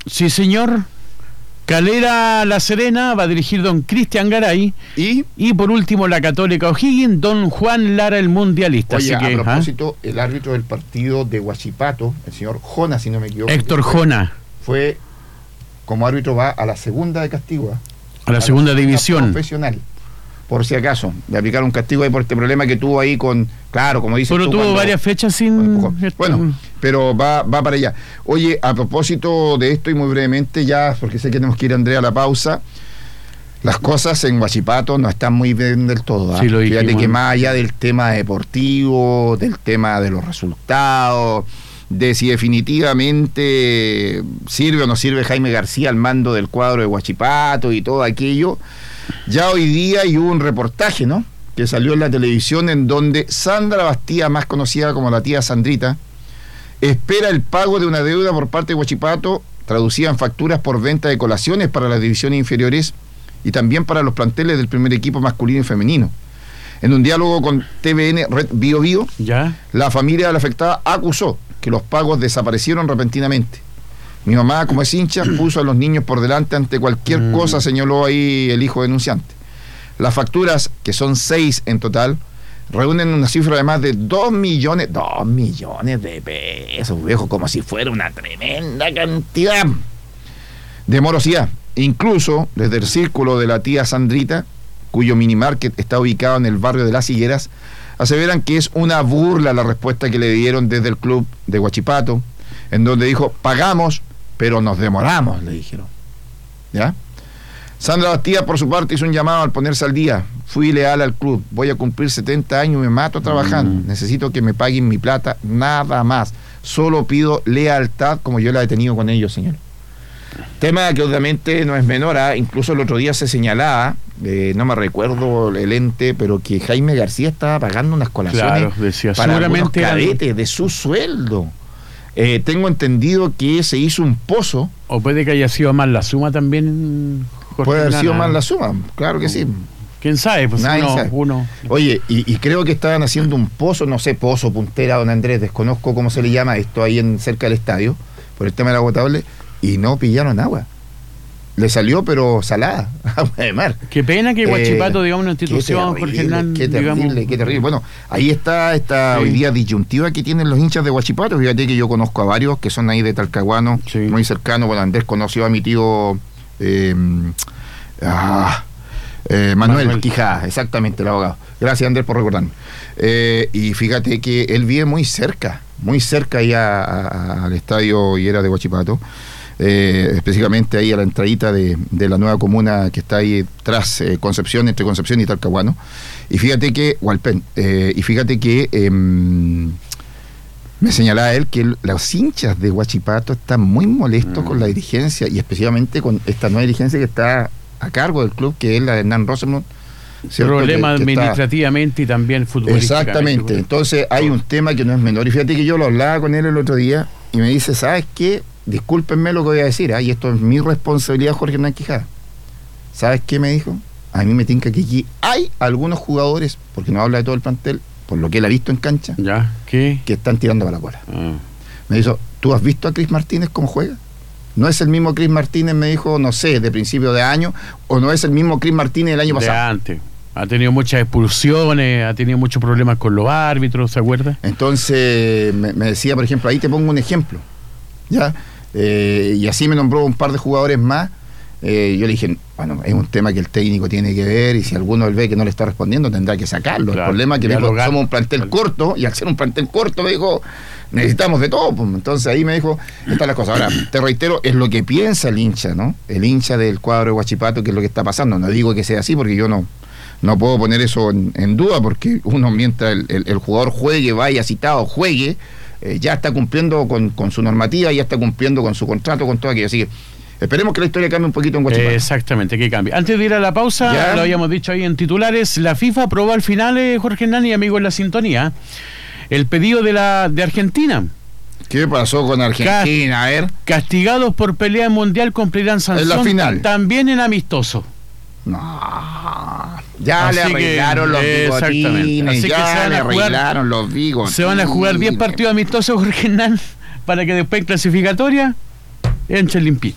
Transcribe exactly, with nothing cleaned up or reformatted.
Sí, señor. Calera La Serena va a dirigir don Cristian Garay. ¿Y? Y por último la Católica O'Higgins, don Juan Lara, el mundialista. Oye, Así que, a propósito, ¿ah? El árbitro del partido de Huachipato, el señor Jona, si no me equivoco. Héctor fue, Jona. Fue, como árbitro, va a la segunda de castigo. ¿eh? A la, a segunda, la segunda división. Profesional. Por si acaso, de aplicar un castigo ahí por este problema que tuvo ahí con, claro, como dices Pero tú, tuvo cuando, varias fechas sin... Bueno, pero va, va para allá. Oye, a propósito de esto y muy brevemente ya, porque sé que tenemos que ir, Andrea, a la pausa, las cosas en Huachipato no están muy bien del todo. ¿eh? Sí, lo dijimos. Fíjate que más allá del tema deportivo, del tema de los resultados, de si definitivamente sirve o no sirve Jaime García al mando del cuadro de Huachipato y todo aquello, ya hoy día hay un reportaje, ¿no?, que salió en la televisión en donde Sandra Bastía, más conocida como la tía Sandrita, espera el pago de una deuda por parte de Huachipato, traducida en facturas por venta de colaciones para las divisiones inferiores y también para los planteles del primer equipo masculino y femenino. En un diálogo con T V N Red Bio Bio, ¿ya?, la familia de la afectada acusó que los pagos desaparecieron repentinamente. Mi mamá, como es hincha, puso a los niños por delante ante cualquier mm. cosa, señaló ahí el hijo denunciante. Las facturas, que son seis en total, reúnen una cifra de más de dos millones, dos millones de pesos, viejo, como si fuera una tremenda cantidad de morosidad. Incluso desde el círculo de la tía Sandrita, cuyo minimarket está ubicado en el barrio de Las Higueras, aseveran que es una burla la respuesta que le dieron desde el club de Huachipato, en donde dijo, pagamos, pero nos demoramos, le dijeron. ¿Ya? Sandra Bastía, por su parte, hizo un llamado al ponerse al día. Fui leal al club, voy a cumplir setenta años, me mato trabajando, mm. necesito que me paguen mi plata, nada más. Solo pido lealtad como yo la he tenido con ellos, señor. Tema que obviamente no es menor, ¿eh? Incluso el otro día se señalaba, eh, no me recuerdo el ente, pero que Jaime García estaba pagando unas colaciones, claro, decía, para seguramente algunos cadetes eran... de su sueldo. Eh, tengo entendido que se hizo un pozo. O puede que haya sido más la suma también, Jorge. Puede haber Nana. sido más la suma, claro que sí. ¿Quién sabe? Pues uno, sabe. Uno... Oye, y, y creo que estaban haciendo un pozo, no sé, pozo, puntera, don Andrés, desconozco cómo se le llama esto ahí en cerca del estadio, por el tema del agua potable, y no pillaron agua. Le salió, pero salada, agua de mar. Qué pena que Huachipato, eh, digamos, una institución, Jorge Hernán, qué terrible, digamos... qué terrible. Bueno, ahí está esta sí. hoy día disyuntiva que tienen los hinchas de Huachipato. Fíjate que yo conozco a varios que son ahí de Talcahuano, sí. muy cercanos. Bueno, Andrés conoció a mi tío eh, ah, eh, Manuel, Manuel Quijada, exactamente, el abogado. Gracias, Andrés, por recordarme. Eh, y fíjate que él vive muy cerca, muy cerca ahí a, a, al estadio Higuera de Huachipato. Eh, específicamente ahí a la entradita de, de la nueva comuna que está ahí tras eh, Concepción, entre Concepción y Talcahuano, y fíjate que Hualpén, eh, y fíjate que eh, me señalaba él que el, los hinchas de Huachipato están muy molestos mm. con la dirigencia, y especialmente con esta nueva dirigencia que está a cargo del club, que es la de Hernán Rosenblum. Problema que, que administrativamente está... y también futbolísticamente. Exactamente, entonces hay un tema que no es menor, y fíjate que yo lo hablaba con él el otro día, y me dice, ¿sabes qué? Discúlpenme lo que voy a decir, ¿eh? y esto es mi responsabilidad, Jorge Hernán Quijada. ¿Sabes qué me dijo? A mí me tinca que aquí hay algunos jugadores, porque no habla de todo el plantel, por lo que él ha visto en cancha, ¿ya? ¿Qué? Que están tirando para la cola. Ah. Me dijo, ¿tú has visto a Cris Martínez cómo juega? No es el mismo Cris Martínez, me dijo, no sé, de principio de año, o no es el mismo Cris Martínez del año de pasado. Antes. Ha tenido muchas expulsiones, ha tenido muchos problemas con los árbitros, ¿se acuerda? Entonces, me, me decía, por ejemplo, ahí te pongo un ejemplo, ¿ya? Eh, y así me nombró un par de jugadores más. Eh, yo le dije, bueno, es un tema que el técnico tiene que ver, y si alguno él ve que no le está respondiendo, tendrá que sacarlo. Claro, el problema es que dijo, somos un plantel claro. corto, y al ser un plantel corto me dijo, necesitamos de todo. Pues. Entonces ahí me dijo, estas las cosas. Ahora, te reitero, es lo que piensa el hincha, ¿no? El hincha del cuadro de Huachipato, que es lo que está pasando. No digo que sea así, porque yo no no puedo poner eso en, en duda, porque uno, mientras el, el, el jugador juegue, vaya citado, juegue, Eh, ya está cumpliendo con, con su normativa, ya está cumpliendo con su contrato, con todo aquello. Así que esperemos que la historia cambie un poquito en Huachipato. Eh, exactamente, que cambie. Antes de ir a la pausa, ¿ya? Lo habíamos dicho ahí en titulares, la FIFA aprobó al final, eh, Jorge Hernán y amigos en la sintonía, el pedido de la de Argentina. ¿Qué pasó con Argentina? A ver. Castigados por pelea mundial cumplirán sanción en la final. También en amistoso. No, ya así le arreglaron que, los bigotines, así ya que se van le a jugar, arreglaron los bigotines. Se van a jugar diez partidos amistosos, Jorge Hernán, para que después en clasificatoria echen limpito.